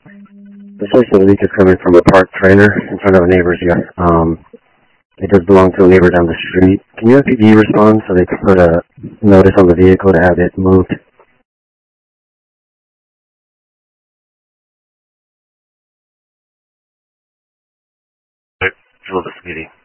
The source of the leak is coming from a parked trailer in front of a neighbor's yard. It does belong to a neighbor down the street. Can USPD respond so they can put a notice on the vehicle to have it moved? Right, fill the speedy.